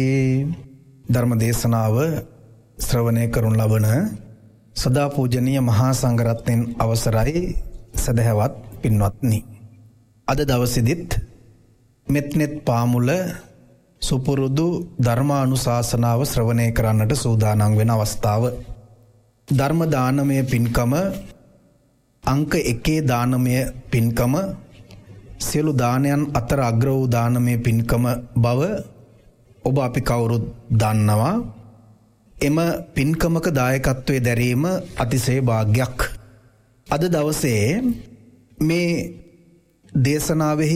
ධර්ම දේශනාව ශ්‍රවණය කරන ලබන සදා පූජනීය මහා සංඝරත්නයන් අවසරයි සදහැවත් පින්වත්නි. අද දවසේදීත් මෙත්නෙත් පාමුල සුපුරුදු ධර්මානුශාසනාව ශ්‍රවණය කරන්නට සූදානම් වෙන අවස්ථාව. ධර්ම දානමය පින්කම අංක 1 දානමය පින්කම සියලු දානයන් අතර අග්‍ර වූ දානමය පින්කම බව ඔබ අපි කවුරුත් දන්නවා. එම පින්කමක දායකත්වයේ දැරීම අතිශය වාග්යක්. අද දවසේ මේ දේශනාවෙහි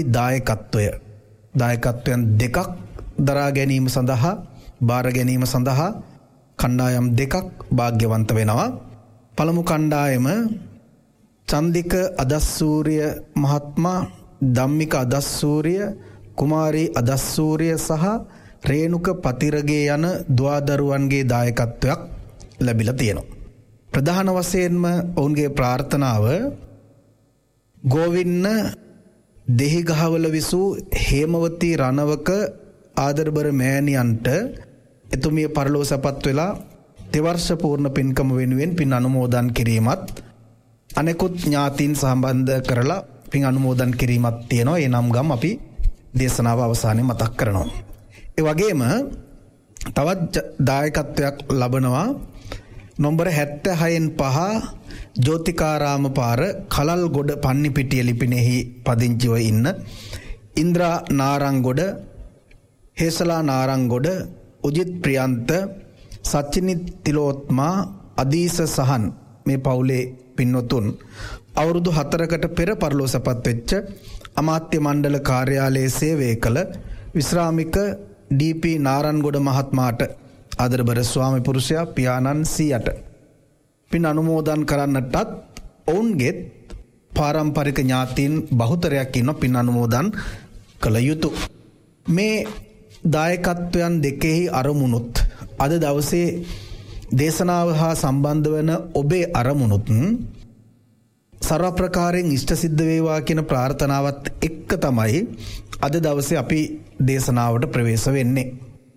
දායකත්වයන් දෙකක් දරා ගැනීම සඳහා බාර ගැනීම සඳහා කණ්ඩායම් දෙකක් වාග්යවන්ත වෙනවා. පළමු කණ්ඩායම චන්දික අදස්සූරිය මහත්මයා, ධම්මික අදස්සූරිය, කුමාරී අදස්සූරිය සහ රේණුක පතිරගේ යන දුවදරුවන්ගේ දායකත්වයක් ලැබිලා තියෙනවා. ප්‍රධාන වශයෙන්ම ඔවුන්ගේ ප්‍රාර්ථනාව ගෝවින්න දෙහිගහවල විසූ හේමවතී රණවක ආදරබර මෑණියන්ට එතුමිය පරලෝ සපත් වෙලා තෙවර්ෂ පූර්ණ පින්කම වෙනුවෙන් පින් අනුමෝදන් කිරීමත් අනෙකුත් ඥාතීන් සම්බන්ධ කරලා පින් අනුමෝදන් කිරීමක් තියෙනවා. ඒ නම් ගම් අපි දේශනාව අවසානයේ මතක් කරනවා. ඒ වගේම තවත් දායකත්වයක් ලබනවා නම්බර 76න් 5 ජෝතිකාරාම පාර කලල්ගොඩ පන්නිපිටිය ලිපිනෙහි පදිංචිව ඉන්න ඉන්ද්‍රා නාරංගොඩ, හේසලා නාරංගොඩ, උජිත් ප්‍රියන්ත, සච්චිනි තිලෝත්මා, අදීස සහන් මේ පවුලේ පින්වතුන් අවුරුදු 4කට පෙර පරලෝසපත් වෙච්ච අමාත්‍ය මණ්ඩල කාර්යාලයේ සේවය කළ විශ්‍රාමික ඩී.පී. නාරන්ගොඩ මහත්මයාට ආදරබර ස්වාමි පුරුෂයා පියාණන් 100ට පින් අනුමෝදන් කරන්නටත් ඔවුන්ගේ පාරම්පරික ඥාතීන් බහුතරයක් ඉන්න පින් අනුමෝදන් කළ යුතු. මේ දායකත්වයන් දෙකෙහි අරමුණුත් අද දවසේ දේශනාව හා සම්බන්ධ වන ඔබේ අරමුණුත් සර්ව ප්‍රකාරයෙන් ඉෂ්ට සිද්ධ වේවා කියන ප්‍රාර්ථනාවත් එක්ක තමයි අද දවසේ අපි දේශනාවට ප්‍රවේශ වෙන්නේ.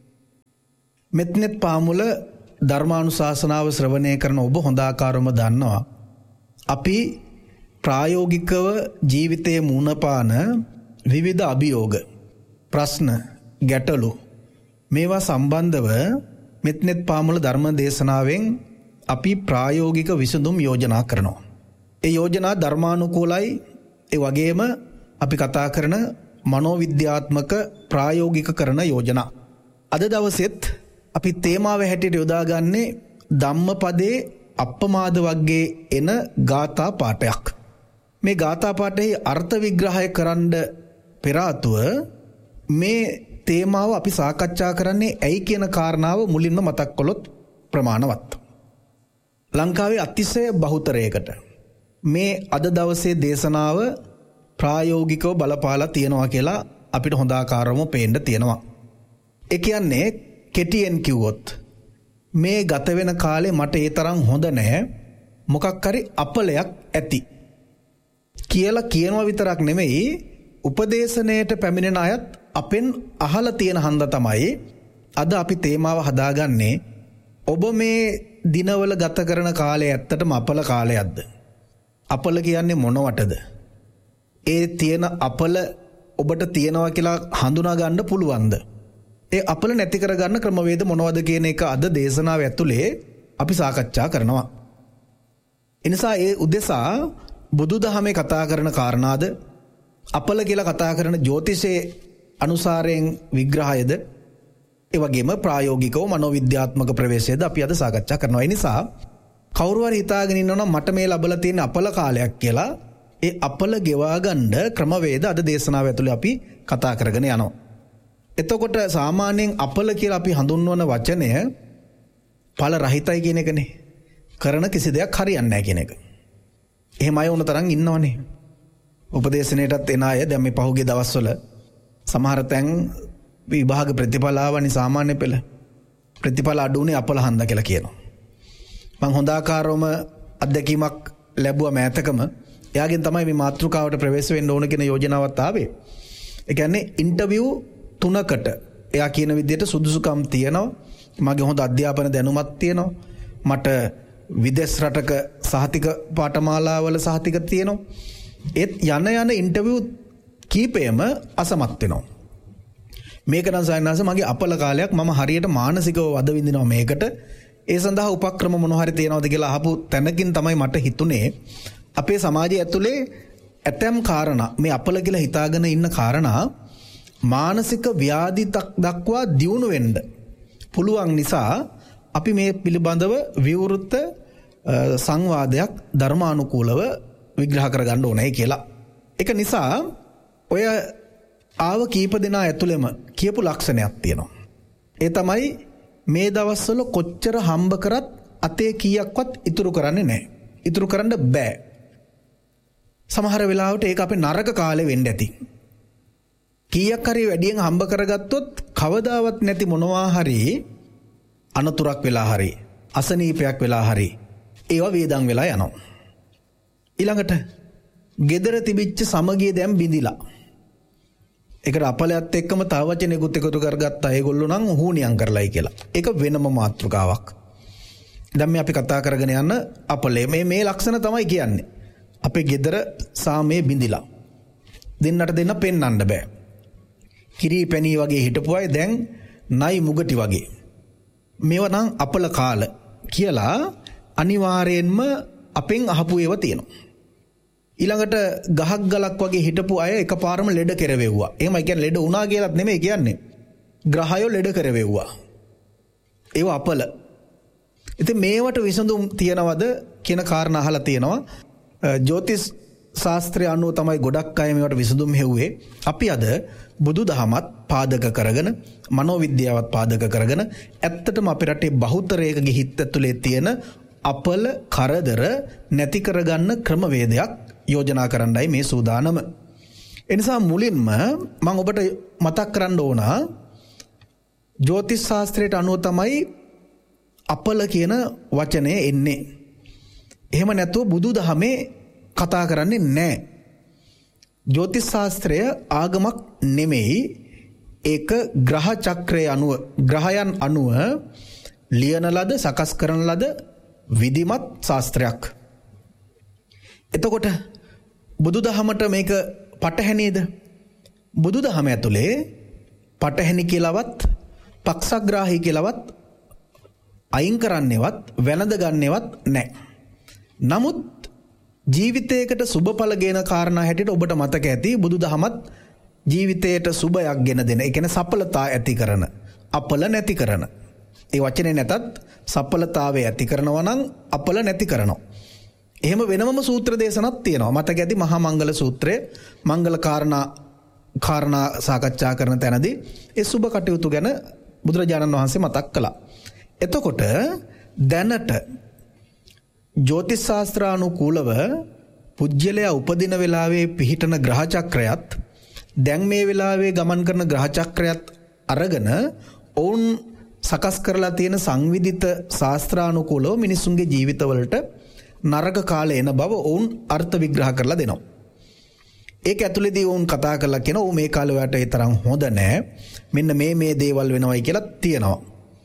මෙත්නෙත් පාමුල ධර්මානුශාසනාව ශ්‍රවණය කරන ඔබ හොඳ ආකාරවම දන්නවා. අපි ප්‍රායෝගිකව ජීවිතයේ මුහුණ පාන විවිධ අභියෝග, ප්‍රශ්න, ගැටලු මේවා සම්බන්ධව මෙත්නෙත් පාමුල ධර්ම දේශනාවෙන් අපි ප්‍රායෝගික විසඳුම් යෝජනා කරනවා. ඒ යෝජනා ධර්මානුකූලයි. ඒ වගේම අපි කතා කරන මනෝවිද්‍යාත්මක ප්‍රායෝගික කරන යෝජනා. අද දවසෙත් අපි තේමාව හැටියට යොදාගන්නේ ධම්මපදයේ අප්පමාද වර්ගයේ එන ගාථා පාඨයක්. මේ ගාථා පාඨයේ අර්ථ විග්‍රහය කරන්න පෙර ආතුව මේ තේමාව අපි සාකච්ඡා කරන්නේ ඇයි කියන කාරණාව මුලින්ම මතක් කළොත් ප්‍රමාණවත්. ලංකාවේ අතිශය බහුතරයකට මේ අද දවසේ දේශනාව ප්‍රායෝගිකව බලපාලා තියෙනවා කියලා අපිට හොඳ ආකාරවම පේන්න තියෙනවා. ඒ කියන්නේ කෙටියෙන් කිව්වොත් මේ ගත වෙන කාලේ මට ඒ තරම් හොඳ නැහැ, මොකක් හරි අපලයක් ඇති කියලා කියනවා විතරක් නෙමෙයි, උපදේශනයට පැමිණෙන අයත් අපෙන් අහලා තියෙන හන්ද තමයි අද අපි තේමාව හදාගන්නේ. ඔබ මේ දිනවල ගත කරන කාලය ඇත්තටම අපල කාලයක්ද? අපල කියන්නේ මොනවටද? ඒ තියෙන අපල ඔබට තියෙනවා කියලා හඳුනා ගන්න පුළුවන්ද? ඒ අපල නැති කරගන්න ක්‍රමවේද මොනවද කියන එක අද දේශනාව ඇතුලේ අපි සාකච්ඡා කරනවා. එනිසා ඒ උදෙසා බුදුදහමේ කතා කරන කාරණාද, අපල කියලා කතා කරන ජ්‍යොතිෂයේ අනුසාරයෙන් විග්‍රහයද, ඒ වගේම ප්‍රායෝගිකව මනෝවිද්‍යාත්මක ප්‍රවේශයද අපි අද සාකච්ඡා කරනවා. ඒ නිසා කවුරු හරි හිතාගෙන ඉන්නවනම් මට මේ ලැබලා තියෙන අපල කාලයක් කියලා, ඒ අපල ගෙවා ගන්න ක්‍රමවේද අද දේශනාව ඇතුලේ අපි කතා කරගෙන යනවා. එතකොට සාමාන්‍යයෙන් අපල කියලා අපි හඳුන්වන වචනය ඵල රහිතයි කියන එකනේ. කරන කිසි දෙයක් හරියන්නේ නැහැ කියන එක. එහෙම අය වුණ තරම් ඉන්නවනේ. උපදේශනයටත් එන අය දැන් මේ පහුගිය දවස්වල සමහර තැන් විභාග ප්‍රතිඵල ආවනි සාමාන්‍ය පෙළ. ප්‍රතිඵල අඩුුනේ අපල හන්ද කියලා කියනවා. මම හොඳ ආකාරවම අත්දැකීමක් ලැබුවා මෑතකම. එයාගෙන් තමයි මේ මාතෘකාවට ප්‍රවේශ වෙන්න ඕන කියන යෝජනාවත් ආවේ. ඒ කියන්නේ ඉන්ටර්විව් 3කට එයා කියන විදිහට සුදුසුකම් තියෙනවා. මගේ හොඳ අධ්‍යාපන දැනුමක් තියෙනවා. මට විදේශ රටක සහතික පාඨමාලාවල සහතික තියෙනවා. ඒත් යන ඉන්ටර්විව් කීපෙම අසමත් වෙනවා. මේක නම් සයන්නාස මගේ අපල කාලයක් මම හරියට මානසිකව වද විඳිනවා මේකට. ඒ සඳහා උපක්‍රම මොනවා හරි තියනවද කියලා අහපු තැනකින් තමයි මට හිතුනේ අපේ සමාජය ඇතුලේ ඇතැම් කාරණා මේ අපල කියලා හිතාගෙන ඉන්න කාරණා මානසික ව්‍යාධි දක්වා දියුණු වෙන්න පුළුවන් නිසා අපි මේ පිළිබඳව විවෘත සංවාදයක් ධර්මානුකූලව විග්‍රහ කරගන්න ඕනේ කියලා. ඒක නිසා ඔය ආව කීප දෙනා ඇතුළෙම කියපු ලක්ෂණයක් තියෙනවා. ඒ තමයි මේ දවස්වල කොච්චර හම්බ කරත් අතේ කීයක්වත් ඉතුරු කරන්නේ නැහැ. ඉතුරු කරන්න බෑ. සමහර වෙලාවට ඒක අපේ නරක කාලේ වෙන්න ඇති. කීයක් හරි වැඩියෙන් හම්බ කරගත්තොත් කවදාවත් නැති මොනවා හරි අනතුරක් වෙලා හරි අසනීපයක් වෙලා හරි ඒවා වේදන් වෙලා යනවා. ඊළඟට gedara තිබිච්ච සමගිය දැන් බිඳිලා. ඒකට අපලයත් එක්කම තව වචනෙකුත් එකතු කරගත්තා. ඒගොල්ලෝ නම් හුනියම් කරලයි කියලා. ඒක වෙනම මාතෘකාවක්. දැන් මේ අපි කතා කරගෙන යන අපලේ මේ ලක්ෂණ තමයි කියන්නේ. අපේ gedara සාමයේ බිඳිලා. දෙන්නට දෙන්න පෙන්වන්න බෑ. කිරි පැණි වගේ හිටපු අය දැන් නයි මුගටි වගේ. මේවා නම් අපල කාල කියලා අනිවාර්යෙන්ම අපෙන් අහපු ඒවා තියෙනවා. ඊළඟට ගහක් ගලක් වගේ හිටපු අය එකපාරම ලෙඩ කෙරවෙව්වා. එහෙමයි කියන්නේ ලෙඩ වුණා කියලාත් නෙමෙයි කියන්නේ. ග්‍රහයෝ ලෙඩ කරවෙව්වා. ඒව අපල. ඉතින් මේවට විසඳුම් තියනවද කියන කාරණා අහලා තියෙනවා. ජ්‍යොතිෂ ශාස්ත්‍රය අනුව තමයි ගොඩක් අය මේවට විසඳුම් හෙව්වේ. අපි අද බුදුදහමත් පාදක කරගෙන මනෝවිද්‍යාවත් පාදක කරගෙන ඇත්තටම අපේ රටේ බහුතරයකගේ හිත ඇතුලේ තියෙන අපල කරදර නැති කරගන්න ක්‍රමවේදයක් යෝජනා කරන්නයි මේ සූදානම. එනිසා මුලින්ම මම ඔබට මතක් කරන්න ඕන ජ්‍යොතිෂ ශාස්ත්‍රයට අනුව තමයි අපල කියන වචනය එන්නේ. එහෙම නැතුව බුදුදහමේ කතා කරන්නේ නැහැ. ජ්‍යොතිෂ ශාස්ත්‍රය ආගමක් නෙමෙයි. ඒක ග්‍රහ චක්‍රය අනුව ග්‍රහයන් අනුව ලියන ලද සකස් කරන ලද විධිමත් ශාස්ත්‍රයක්. එතකොට බුදුදහමට මේක පටහැනිද? බුදුදහම ඇතුලේ පටහැනි කියලාවත් පක්ෂග්‍රාහී කියලාවත් අයින් කරන්නේවත් වැළඳ ගන්නේවත් නැහැ. නමුත් ජීවිතයකට සුබඵල ගෙන කාරණා හැටියට ඔබට මතක ඇති බුදුදහමත් ජීවිතයට සුබයක් ගෙන දෙන. ඒ කියන්නේ සඵලතා ඇති කරන, අපල නැති කරන. ඒ වචනේ නැතත් සඵලතාවය ඇති කරනවා නම් අපල නැති කරනවා. එහෙම වෙනමම සූත්‍ර දේශනක් තියෙනවා. මතක ඇති මහා මංගල සූත්‍රය මංගල කාරණා සාකච්ඡා කරන තැනදී ඒ සුබ කටයුතු ගැන බුදුරජාණන් වහන්සේ මතක් කළා. එතකොට දැනට ජ්‍යොතිෂ ශාස්ත්‍රානුකූලව පුජ්‍යලයා උපදින වෙලාවේ පිහිටන ග්‍රහ චක්‍රයත් දැන් මේ වෙලාවේ ගමන් කරන ග්‍රහ චක්‍රයත් අරගෙන ඔවුන් සකස් කරලා තියෙන සංවිධිත ශාස්ත්‍රානුකූලව මිනිසුන්ගේ ජීවිතවලට නරක කාලේ එන බව ඔවුන් අර්ථ විග්‍රහ කරලා දෙනවා. ඒක ඇතුළේදී ඔවුන් කතා කරලා කියනවා "ඔව් මේ කාලේ ඔයාලට ඒ තරම් හොඳ නැහැ. මෙන්න මේ දේවල් වෙනවයි" කියලා තියෙනවා.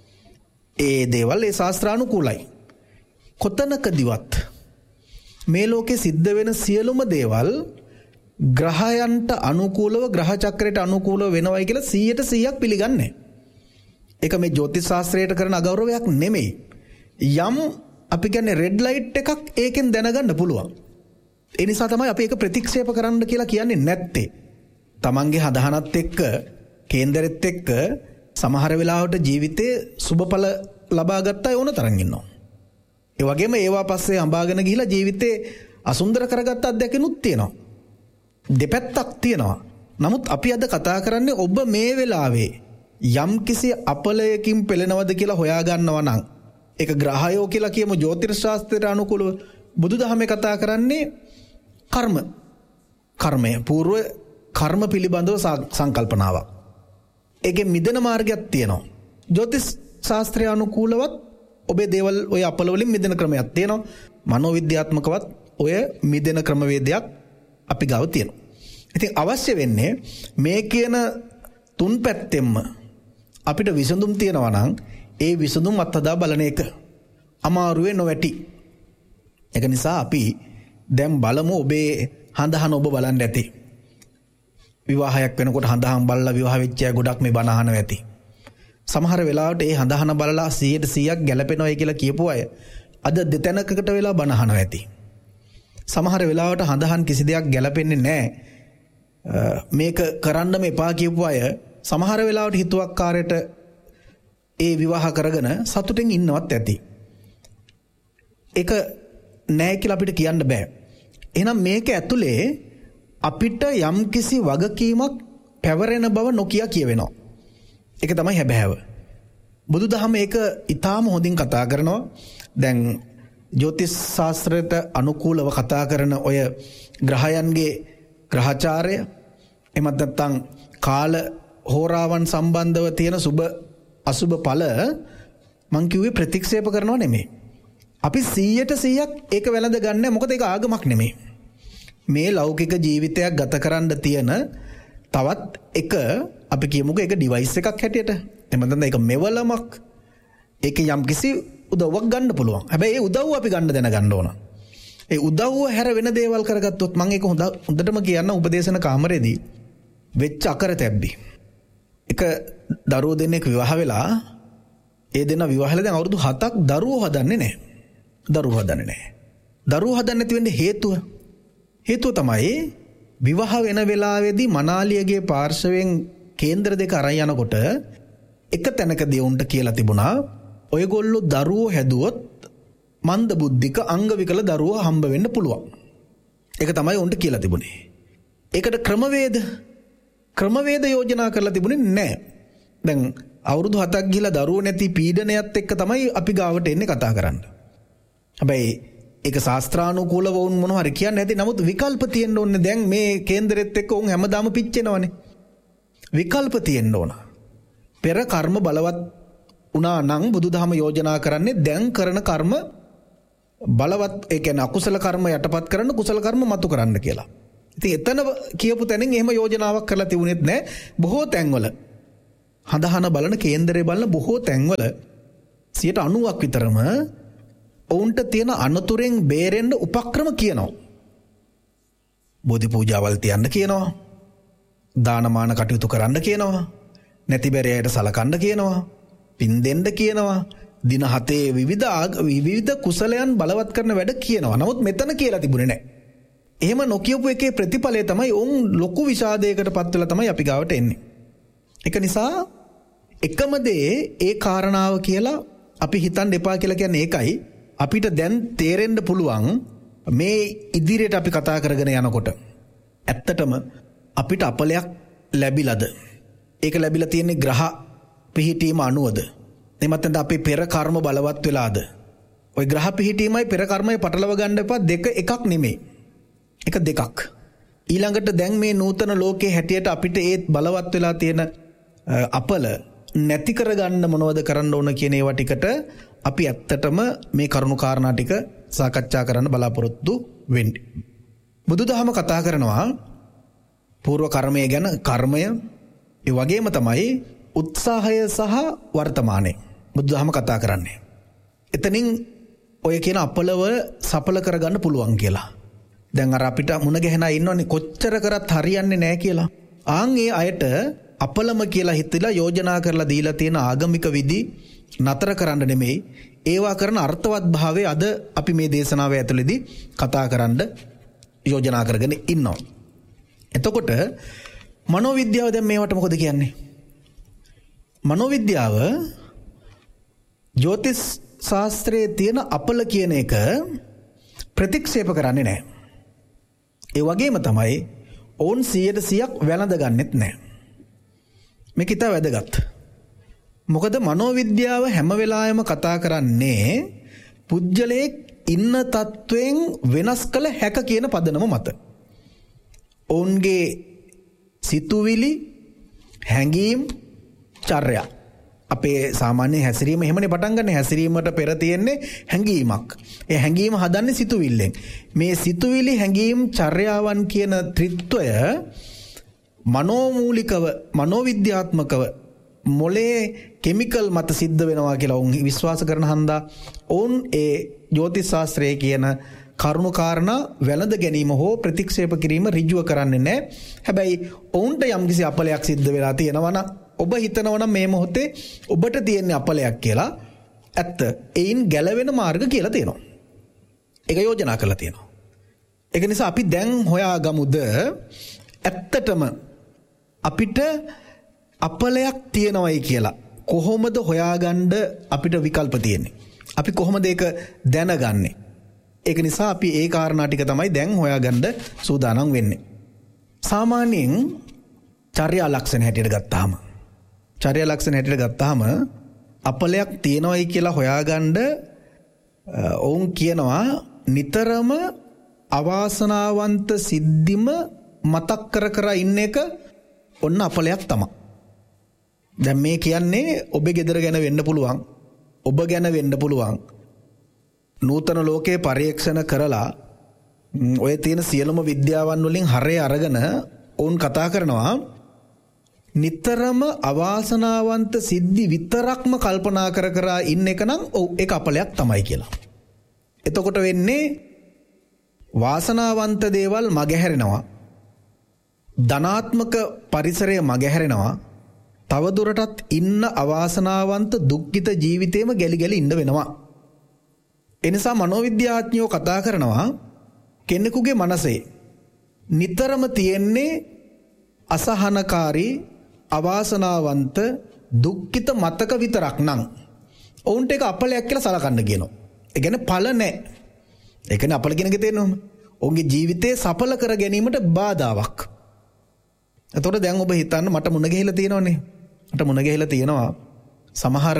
ඒ දේවල් ඒ ශාස්ත්‍රානුකූලයි. කොතනකදීවත් මේ ලෝකේ සිද්ධ වෙන සියලුම දේවල් ග්‍රහයන්ට අනුකූලව ග්‍රහ චක්‍රයට අනුකූලව වෙනවයි කියලා 100% පිළිගන්නේ. ඒක මේ ජ්‍යොතිෂ ශාස්ත්‍රයට කරන අගෞරවයක් නෙමෙයි. යම් අපි කියන්නේ රෙඩ් ලයිට් එකක් ඒකෙන් දැනගන්න පුළුවන්. ඒ නිසා තමයි අපි ඒක ප්‍රතික්ෂේප කරන්න කියලා කියන්නේ නැත්තේ. Tamange හදහනත් එක්ක කේන්දරෙත් එක්ක සමහර වෙලාවට ජීවිතේ සුබඵල ලබා ගත්තා ඕන තරම් ඉන්නවා. ඒ වගේම ඒවා පස්සේ අඹාගෙන ගිහිලා ජීවිතේ අසුන්දර කරගත්ත අත්දැකීනුත් තියෙනවා. දෙපැත්තක් තියෙනවා. නමුත් අපි අද කතා කරන්නේ ඔබ මේ වෙලාවේ යම්කිසි අපලයකින් පෙළෙනවද කියලා හොයා ගන්නවා නම් ඒක ග්‍රහයෝ කියලා කියමු ජ්‍යොතිෂ ශාස්ත්‍රයට අනුකූලව. බුදුදහමේ කතා කරන්නේ කර්මය పూర్ව කර්ම පිළිබඳව සංකල්පනාවක්. ඒකේ මිදෙන මාර්ගයක් තියෙනවා. ජ්‍යොතිෂ ශාස්ත්‍රය අනුකූලවත් ඔබේ දේවල් ඔය අපල වලින් මිදෙන ක්‍රමයක් තියෙනවා. මනෝවිද්‍යාත්මකවත් ඔය මිදෙන ක්‍රමවේදයක් අපි ගාව තියෙනවා. ඉතින් අවශ්‍ය වෙන්නේ මේ කියන තුන් පැත්තෙන්ම අපිට විසඳුම් තියෙනවා නම් ඒ විසඳුම් අත්හදා බලන එක අමාරුවේ නොවැටි. ඒක නිසා අපි දැන් බලමු ඔබේ හඳහන ඔබ බලන්න ඇති. විවාහයක් වෙනකොට හඳහන් බලලා විවාහ වෙච්ච අය ගොඩක් මේ බණ අහනවා ඇති. සමහර වෙලාවට ඒ හඳහන බලලා 100%ක් ගැලපෙනවයි කියලා කියපු අය අද දෙතැනකට වෙලා බණ අහනවා ඇති. සමහර වෙලාවට හඳහන් කිසි දෙයක් ගැලපෙන්නේ නැහැ. මේක කරන්නම එපා කියපු අය සමහර වෙලාවට හිතුවක්කාරයට ඒ විවාහ කරගෙන සතුටින් ඉන්නවත් ඇති. ඒක නැහැ කියලා අපිට කියන්න බෑ. එහෙනම් මේක ඇතුලේ අපිට යම්කිසි වගකීමක් පැවරෙන බව නොකිය කියවෙනවා. ඒක තමයි හැබෑව. බුදුදහම ඒක ඊටාම හොඳින් කතා කරනවා. දැන් ජ්‍යොතිෂ ශාස්ත්‍රයට අනුකූලව කතා කරන ඔය ග්‍රහයන්ගේ ග්‍රහචාරය එමත් නැත්නම් කාල හෝරාවන් සම්බන්ධව තියෙන සුබ අසුබ ඵල මං කිව්වේ ප්‍රතික්ෂේප කරනව නෙමෙයි. අපි 100% ඒක වැළඳ ගන්න මොකද ඒක ආගමක් නෙමෙයි. මේ ලෞකික ජීවිතයක් ගත කරන්න තියෙන තවත් එක අපි කියමුකෝ ඒක ඩිවයිස් එකක් හැටියට. එහෙම නැත්නම් ඒක මෙවලමක්. ඒක යම්කිසි උදව්වක් ගන්න පුළුවන්. හැබැයි ඒ උදව්ව අපි ගන්න දැනගන්න ඕන. ඒ උදව්ව හැර වෙන දේවල් කරගත්තොත් මම ඒක හොඳටම කියන්න උපදේශන කාමරේදී වෙච්ච අකරතැබ්බි. එක දරුවෝ දෙන්නෙක් විවාහ වෙලා ඒ දෙන්නා විවාහලා දැන් අවුරුදු 7ක් දරුවෝ හදන්නේ නැහැ. දරුවෝ හදන්නේ නැති වෙන්නේ හේතුව තමයි විවාහ වෙන වෙලාවේදී මනාලියගේ පාර්ශවයෙන් කේන්දර දෙක අරන් යනකොට එක තැනකදී උන්ට කියලා තිබුණා ඔයගොල්ලෝ දරුවෝ හැදුවොත් මන්ද බුද්ධික අංග විකල දරුවෝ හම්බ වෙන්න පුළුවන්. ඒක තමයි උන්ට කියලා තිබුණේ. ඒකට ක්‍රමවේද යෝජනා කරලා තිබුණේ නැහැ. දැන් අවුරුදු 7ක් ගිහලා දරුවෝ නැති පීඩනයත් එක්ක තමයි අපි ගාවට එන්නේ කතා කරන්න. හැබැයි ඒක ශාස්ත්‍රානුකූලව වුන් මොනවා හරි කියන්නේ නැති. නමුත් විකල්ප තියෙන්න ඕනේ. දැන් මේ කේන්දරෙත් එක්ක උන් හැමදාම පිච්චෙනවනේ. විකල්ප තියෙන්න ඕන. පෙර කර්ම බලවත් වුණා නම් බුදුදහම යෝජනා කරන්නේ දැන් කරන කර්ම බලවත් ඒ කියන්නේ අකුසල කර්ම යටපත් කරන කුසල කර්ම මතු කරන්න කියලා. ඉතින් එතන කියපු තැනින් එහෙම යෝජනාවක් කරලා තිබුණෙත් නැහැ. බොහෝ තැන්වල හඳහන බලන කේන්දරේ බලන බොහෝ තැන්වල 90% විතරම ඔවුන්ට තියෙන අනතුරෙන් බේරෙන්න උපක්‍රම කියනවා. බෝධි පූජාවල් තියන්න කියනවා. දානමාන කටයුතු කරන්න කියනවා. නැති බැරයට සලකන්න කියනවා. පින් දෙන්න කියනවා. දින 7 විවිධ කුසලයන් බලවත් කරන වැඩ කියනවා. නමුත් මෙතන කියලා තිබුණේ නැහැ. එහෙම නොකියපු එකේ ප්‍රතිඵලය තමයි ඔවුන් ලොකු විෂාදයකටපත් වෙලා තමයි අපි ගාවට එන්නේ. ඒක නිසා එකම දේ ඒ කාරණාව කියලා අපි හිතන්න එපා කියලා කියන්නේ ඒකයි. අපිට දැන් තේරෙන්න පුළුවන් මේ ඉදිරියට අපි කතා කරගෙන යනකොට ඇත්තටම අපිට අපලයක් ලැබිලාද? ඒක ලැබිලා තියෙන්නේ ග්‍රහ පිහිටීම අනුවද? එමත් නැත්නම් අපේ පෙර කර්ම බලවත් වෙලාද? ওই ග්‍රහ පිහිටීමයි පෙර කර්මයි පටලව ගන්න එපා. දෙක එකක් නෙමෙයි. එක දෙකක්. ඊළඟට දැන් මේ නූතන ලෝකයේ හැටියට අපිට ඒ බලවත් වෙලා තියෙන අපල නැති කරගන්න මොනවද කරන්න ඕන කියන ඒවා ටිකට අපි ඇත්තටම මේ කරුණු කාරණා ටික සාකච්ඡා කරන්න බලාපොරොත්තු වෙන්නේ. බුදුදහම කතා කරනවා పూర్ව කර්මය ගැන. කර්මය ඒ වගේම තමයි උත්සාහය සහ වර්තමානය. බුදුදහම කතා කරන්නේ. එතනින් ඔය කියන අපලව සඵල කරගන්න පුළුවන් කියලා. දැන් අර අපිට මුණ ගැහෙනා ඉන්නවනේ කොච්චර කරත් හරියන්නේ නැහැ කියලා. ආන් ඒ අයට අපලම කියලා හිතලා යෝජනා කරලා දීලා තියෙන ආගමික විදි නතර කරන්න නෙමෙයි ඒවා කරන අර්ථවත් භාවය අද අපි මේ දේශනාව ඇතුළේදී කතා කරන්න යෝජනා කරගෙන ඉන්නවා. එතකොට මනෝවිද්‍යාව දැන් මේවට මොකද කියන්නේ? මනෝවිද්‍යාව ජ්‍යොතිෂ් ශාස්ත්‍රයේ තියෙන අපල කියන එක ප්‍රතික්ෂේප කරන්නේ නැහැ. ඒ වගේම තමයි ඔවුන් 100%ක් වැළඳ ගන්නෙත් නැහැ. මේක ඉතා වැදගත්. මොකද මනෝවිද්‍යාව හැම වෙලාවෙම කතා කරන්නේ පුජ්‍යලයේ ඉන්න තත්වයෙන් වෙනස් කළ හැක කියන පදනම මත. ඔවුන්ගේ සිතුවිලි, හැඟීම්, චර්යා. අපේ සාමාන්‍ය හැසිරීම එහෙමනේ පටන් ගන්න. හැසිරීමට පෙර තියෙන්නේ හැඟීමක්. ඒ හැඟීම හදන්නේ සිතුවිල්ලෙන්. මේ සිතුවිලි, හැඟීම්, චර්යාවන් කියන ත්‍රිත්වය මනෝමූලිකව, මනෝවිද්‍යාත්මකව මොලේ කෙමිකල් මත සිද්ධ වෙනවා කියලා ඔවුන් විශ්වාස කරන හන්දා ඔවුන් ඒ ජ්‍යොතිෂ ශාස්ත්‍රයේ කියන කරුණු කාරණා වැළඳ ගැනීම හෝ ප්‍රතික්ෂේප කිරීම ඍජුව කරන්නේ නැහැ. හැබැයි ඔවුන්ට යම්කිසි අපලයක් සිද්ධ වෙලා තියෙනවා නම් ඔබ හිතනවා නම් මේ මොහොතේ ඔබට තියෙන අපලයක් කියලා ඇත්ත. ඒයින් ගැලවෙන මාර්ග කියලා තියෙනවා. ඒක යෝජනා කරලා තියෙනවා. ඒක නිසා අපි දැන් හොයාගමුද ඇත්තටම අපිට අපලයක් තියෙනවයි කියලා. කොහොමද හොයාගන්න අපිට විකල්ප තියෙන්නේ? අපි කොහොමද ඒක දැනගන්නේ? ඒක නිසා අපි ඒ කාරණා ටික තමයි දැන් හොයාගන්න සූදානම් වෙන්නේ. සාමාන්‍යයෙන් චර්යා ලක්ෂණ හැටියට ගත්තාම අපලයක් තියෙනවයි කියලා හොයාගන්න ඔවුන් කියනවා නිතරම අවාසනාවන්ත සිද්ධිම මතක් කර ඉන්න එක ඔන්න අපලයක් තමයි. දැන් මේ කියන්නේ ඔබේ ගෙදර ගැන වෙන්න පුළුවන්. ඔබ ගැන වෙන්න පුළුවන්. නූතන ලෝකයේ පරීක්ෂණ කරලා ඔය තියෙන සියලුම විද්‍යාවන් වලින් හරය අරගෙන ඔවුන් කතා කරනවා නිතරම අවාසනාවන්ත සිද්ධි විතරක්ම කල්පනා කර ඉන්න එක නම් ඒක අපලයක් තමයි කියලා. එතකොට වෙන්නේ වාසනාවන්ත දේවල් මගහැරෙනවා. ධනාත්මක පරිසරය මගහැරෙනවා. තවදුරටත් ඉන්න අවාසනාවන්ත දුක්ඛිත ජීවිතේම ගැලි ඉන්න වෙනවා. එනිසා මනෝවිද්‍යාඥයෝ කතා කරනවා කෙනෙකුගේ මනසේ නිතරම තියෙන්නේ අසහනකාරී අවාසනාවන්ත දුක්ඛිත මතක විතරක් නම් ඔවුන්ට ඒක අපලයක් කියලා සලකන්න කියනවා. ඒ කියන්නේ ඵල නැහැ. ඒ කියන්නේ අපල කියන එක තේරෙනවම. ඔවුන්ගේ ජීවිතේ සඵල කර ගැනීමට බාධාවක්. එතකොට දැන් ඔබ හිතන්න මට මුණ ගැහිලා තියෙනවනේ. මට මුණ ගැහිලා තියෙනවා සමහර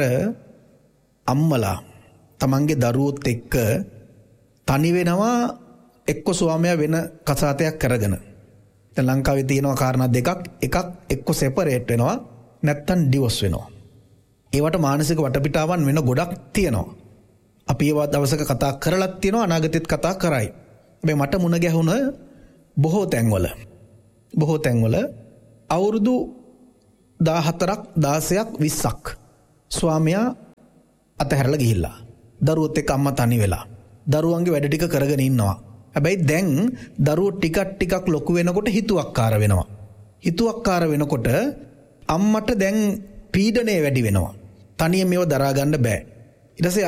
අම්මලා තමන්ගේ දරුවොත් එක්ක තනි වෙනවා එක්ක ස්වාමියා වෙන කසාතයක් කරගෙන. දැන් ලංකාවේ තියෙනවා කාරණා දෙකක්. එකක් එක්ක සෙපරේට් වෙනවා නැත්නම් ඩිවෝස් වෙනවා. ඒවට මානසික වටපිටාවන් වෙන ගොඩක් තියෙනවා. අපි ඒවා දවසක කතා කරලත් තියෙනවා අනාගතෙත් කතා කරයි. හැබැයි මට මුණ ගැහුණ බොහෝ තැන්වල අවුරුදු 14ක් 16ක් 20ක් ස්වාමියා අතහැරලා ගිහිල්ලා දරුවොත් එක්ක අම්මා තනි වෙලා දරුවන්ගේ වැඩ ටික කරගෙන ඉන්නවා. හැබැයි දැන් දරුවෝ ටිකක් ලොකු වෙනකොට හිතුවක්කාර වෙනවා. හිතුවක්කාර වෙනකොට අම්මට දැන් පීඩනය වැඩි වෙනවා. තනියෙන් මේව දරා ගන්න බෑ. ඊට පස්සේ